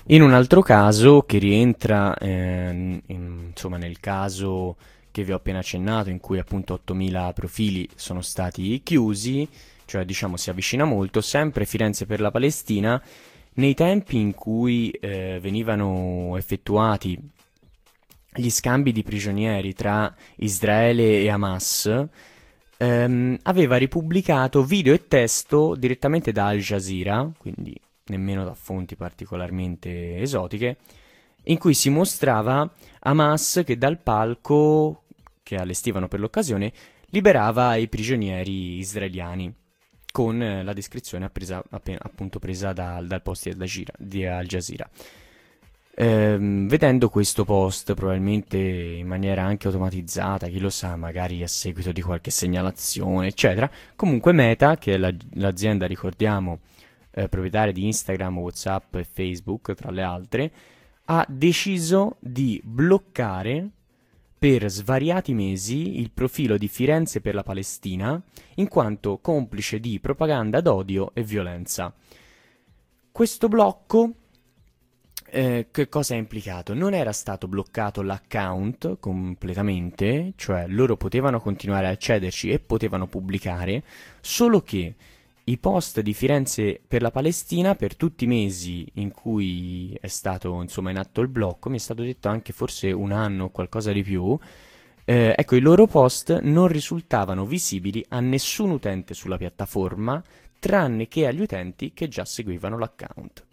In un altro caso che rientra insomma nel caso che vi ho appena accennato, in cui appunto 8.000 profili sono stati chiusi, cioè diciamo si avvicina molto, sempre Firenze per la Palestina, nei tempi in cui venivano effettuati gli scambi di prigionieri tra Israele e Hamas, aveva ripubblicato video e testo direttamente da Al Jazeera, quindi nemmeno da fonti particolarmente esotiche, in cui si mostrava Hamas che dal palco che allestivano per l'occasione liberava i prigionieri israeliani, con la descrizione appunto presa dal post di Al Jazeera. Vedendo questo post, probabilmente in maniera anche automatizzata, chi lo sa, magari a seguito di qualche segnalazione, eccetera, comunque Meta, che è l'azienda, ricordiamo, proprietaria di Instagram, WhatsApp e Facebook, tra le altre, ha deciso di bloccare per svariati mesi il profilo di Firenze per la Palestina, in quanto complice di propaganda d'odio e violenza. Questo blocco che cosa ha implicato? Non era stato bloccato l'account completamente, cioè loro potevano continuare a accederci e potevano pubblicare, solo che i post di Firenze per la Palestina, per tutti i mesi in cui è stato insomma in atto il blocco, mi è stato detto anche forse un anno o qualcosa di più, ecco, i loro post non risultavano visibili a nessun utente sulla piattaforma, tranne che agli utenti che già seguivano l'account.